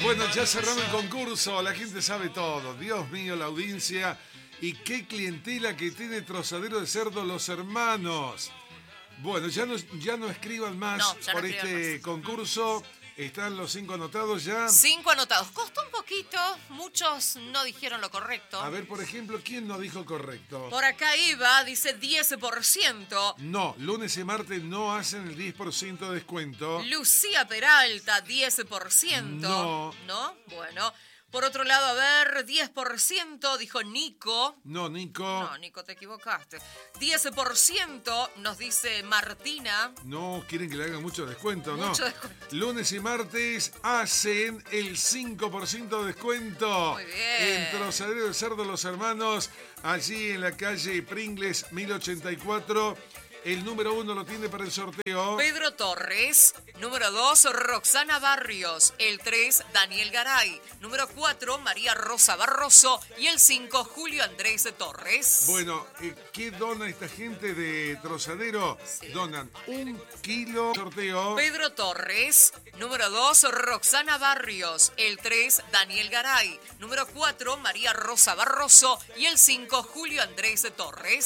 Bueno, ya cerramos el concurso, la gente sabe todo. Dios mío, la audiencia y qué clientela que tiene Trozadero de Cerdo Los Hermanos. Bueno, ya no escriban más por este concurso. ¿Están los 5 anotados ya? 5 anotados. Costó un poquito, muchos no dijeron lo correcto. A ver, por ejemplo, ¿quién no dijo correcto? Por acá Eva dice 10%. No, lunes y martes no hacen el 10% de descuento. Lucía Peralta, 10%. No. ¿No? Bueno. Por otro lado, a ver, 10% dijo Nico. No, Nico. No, Nico, te equivocaste. 10% nos dice Martina. No, quieren que le hagan mucho descuento, ¿no? Mucho descuento. Lunes y martes hacen el 5% de descuento. Muy bien. En Trozadero de Cerdo Los Hermanos, allí en la calle Pringles 1084. El número 1 lo tiene para el sorteo Pedro Torres. Número 2, Roxana Barrios. El 3, Daniel Garay. Número 4, María Rosa Barroso. Y el 5, Julio Andrés Torres. Bueno, ¿qué dona esta gente de Trozadero? Sí. Donan 1 kilo sorteo. Pedro Torres. Número 2, Roxana Barrios. El 3, Daniel Garay. Número 4, María Rosa Barroso. Y el 5, Julio Andrés Torres.